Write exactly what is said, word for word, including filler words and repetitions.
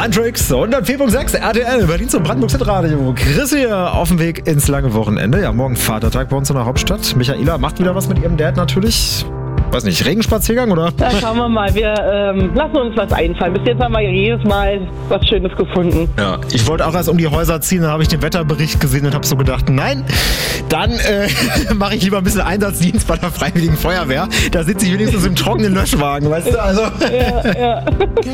Matrix hundertvier Komma sechs R T L, Berlin zum Brandenburg Radio. Chris hier auf dem Weg ins lange Wochenende. Ja, morgen Vatertag bei uns in der Hauptstadt. Michaela macht wieder was mit ihrem Dad natürlich. Weiß nicht, Regenspaziergang oder? Da schauen wir mal. Wir ähm, lassen uns was einfallen. Bis jetzt haben wir jedes Mal was Schönes gefunden. Ja, ich wollte auch erst um die Häuser ziehen, da habe ich den Wetterbericht gesehen und habe so gedacht, nein, dann äh, mache ich lieber ein bisschen Einsatzdienst bei der Freiwilligen Feuerwehr. Da sitze ich wenigstens im trockenen Löschwagen, weißt du? Also. Ja, ja.